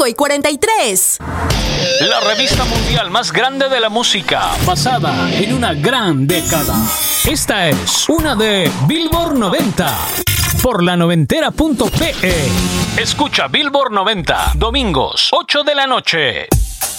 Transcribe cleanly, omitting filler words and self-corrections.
45 y 43. La revista mundial más grande de la música, basada en una gran década. Esta es una de Billboard 90 por la noventera.pe. Escucha Billboard 90, domingos, 8 de la noche.